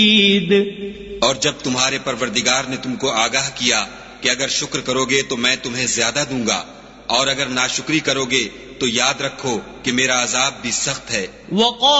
और जब तुम्हारे परवरदिगार ने तुमको आगाह किया कि अगर शुक्र करोगे तो मैं तुम्हें ज्यादा दूंगा और अगर नाशुक्री करोगे तो याद रखो कि मेरा अजाब भी सख्त है।